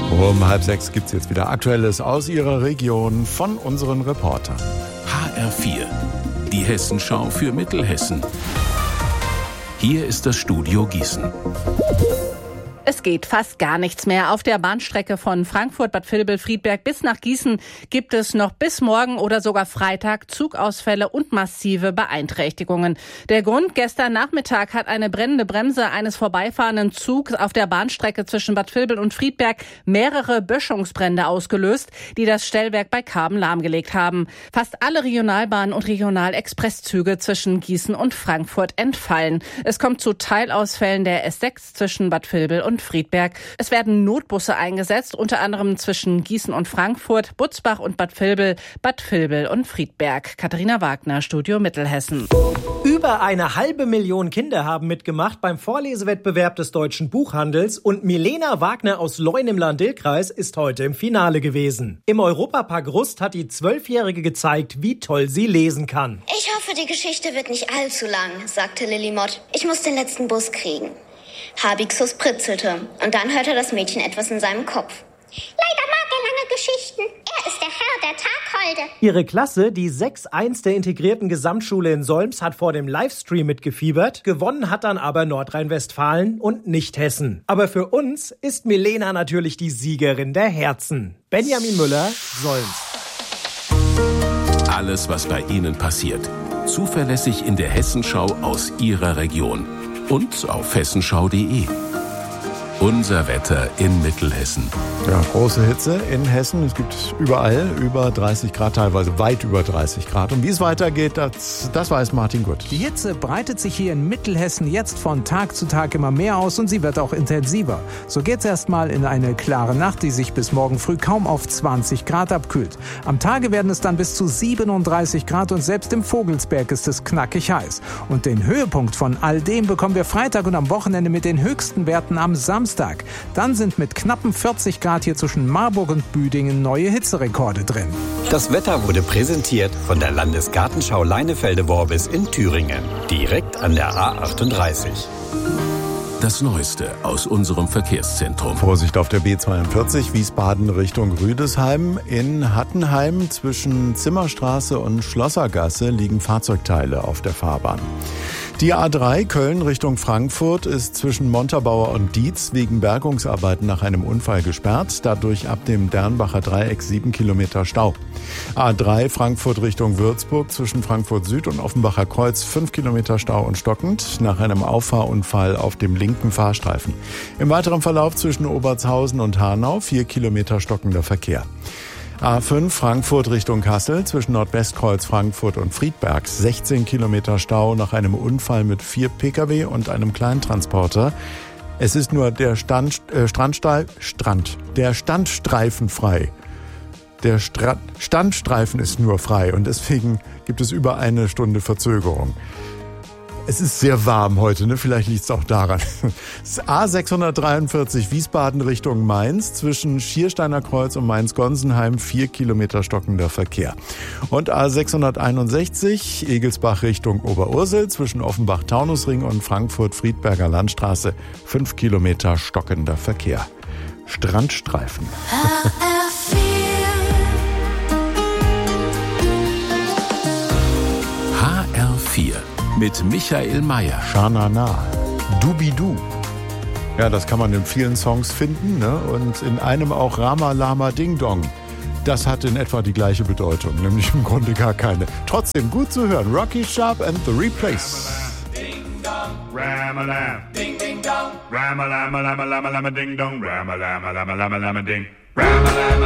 Um 5:30 gibt es jetzt wieder Aktuelles aus Ihrer Region von unseren Reportern. HR4, die Hessenschau für Mittelhessen. Hier ist das Studio Gießen. Es geht fast gar nichts mehr. Auf der Bahnstrecke von Frankfurt-Bad Vilbel-Friedberg bis nach Gießen gibt es noch bis morgen oder sogar Freitag Zugausfälle und massive Beeinträchtigungen. Der Grund: gestern Nachmittag hat eine brennende Bremse eines vorbeifahrenden Zugs auf der Bahnstrecke zwischen Bad Vilbel und Friedberg mehrere Böschungsbrände ausgelöst, die das Stellwerk bei Karben lahmgelegt haben. Fast alle Regionalbahnen und Regionalexpresszüge zwischen Gießen und Frankfurt entfallen. Es kommt zu Teilausfällen der S6 zwischen Bad Vilbel und Friedberg. Es werden Notbusse eingesetzt, unter anderem zwischen Gießen und Frankfurt, Butzbach und Bad Vilbel und Friedberg. Katharina Wagner, Studio Mittelhessen. Über 500.000 Kinder haben mitgemacht beim Vorlesewettbewerb des Deutschen Buchhandels und Milena Wagner aus Leun im Lahn-Dill-Kreis ist heute im Finale gewesen. Im Europapark Rust hat die 12-Jährige gezeigt, wie toll sie lesen kann. Ich hoffe, die Geschichte wird nicht allzu lang, sagte Lillimott. Ich muss den letzten Bus kriegen. Habixus pritzelte und dann hörte das Mädchen etwas in seinem Kopf. Leider mag er lange Geschichten. Er ist der Herr der Tagholde. Ihre Klasse, die 6.1 der integrierten Gesamtschule in Solms, hat vor dem Livestream mitgefiebert. Gewonnen hat dann aber Nordrhein-Westfalen und nicht Hessen. Aber für uns ist Milena natürlich die Siegerin der Herzen. Benjamin Müller, Solms. Alles, was bei Ihnen passiert. Zuverlässig in der Hessenschau aus Ihrer Region. Und auf hessenschau.de. Unser Wetter in Mittelhessen. Ja, große Hitze in Hessen. Es gibt überall über 30 Grad, teilweise weit über 30 Grad. Und wie es weitergeht, das weiß Martin Gutt. Die Hitze breitet sich hier in Mittelhessen jetzt von Tag zu Tag immer mehr aus und sie wird auch intensiver. So geht's erstmal in eine klare Nacht, die sich bis morgen früh kaum auf 20 Grad abkühlt. Am Tage werden es dann bis zu 37 Grad und selbst im Vogelsberg ist es knackig heiß. Und den Höhepunkt von all dem bekommen wir Freitag und am Wochenende mit den höchsten Werten am Samstag. Dann sind mit knappen 40 Grad hier zwischen Marburg und Büdingen neue Hitzerekorde drin. Das Wetter wurde präsentiert von der Landesgartenschau Leinefelde-Worbis in Thüringen, direkt an der A38. Das Neueste aus unserem Verkehrszentrum. Vorsicht auf der B42 Wiesbaden Richtung Rüdesheim. In Hattenheim zwischen Zimmerstraße und Schlossergasse liegen Fahrzeugteile auf der Fahrbahn. Die A3 Köln Richtung Frankfurt ist zwischen Montabaur und Dietz wegen Bergungsarbeiten nach einem Unfall gesperrt. Dadurch ab dem Dernbacher Dreieck 7 Kilometer Stau. A3 Frankfurt Richtung Würzburg zwischen Frankfurt Süd und Offenbacher Kreuz 5 Kilometer Stau und stockend nach einem Auffahrunfall auf dem linken Fahrstreifen. Im weiteren Verlauf zwischen Obertshausen und Hanau 4 Kilometer stockender Verkehr. A5 Frankfurt Richtung Kassel zwischen Nordwestkreuz Frankfurt und Friedberg 16 Kilometer Stau nach einem Unfall mit 4 Pkw und einem Kleintransporter. Es ist nur der Standstreifen frei. Der Standstreifen ist nur frei und deswegen gibt es über eine Stunde Verzögerung. Es ist sehr warm heute, ne? Vielleicht liegt es auch daran. A643 Wiesbaden Richtung Mainz zwischen Schiersteiner Kreuz und Mainz-Gonsenheim 4 Kilometer stockender Verkehr. Und A661 Egelsbach Richtung Oberursel zwischen Offenbach-Taunusring und Frankfurt-Friedberger Landstraße 5 Kilometer stockender Verkehr. Strandstreifen. HR4 mit Michael Mayer. Shanana, Dubidu. Ja, das kann man in vielen Songs finden, ne? Und in einem auch Rama Lama Ding Dong. Das hat in etwa die gleiche Bedeutung, nämlich im Grunde gar keine. Trotzdem gut zu hören. Rocky Sharp and the Replace. Ding dong, ram-a-lam, ding ding dong, ram-a-lam-a-lam-a-lam-a-lam-a-ding dong, ram-a-lam-a-lam-a-lam-a-lam-a-ding, ram-a-lam-a-lam-a-lam-a-lam-a-ding, ram-a-lam-a-lam-a-lam-a-lam-a-ding,